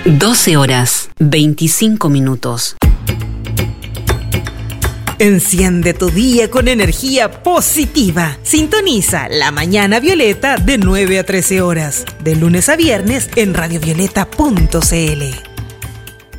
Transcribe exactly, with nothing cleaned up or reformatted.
doce horas, veinticinco minutos. Enciende tu día con energía positiva. Sintoniza La Mañana Violeta de nueve a trece horas, de lunes a viernes en radiovioleta punto c l.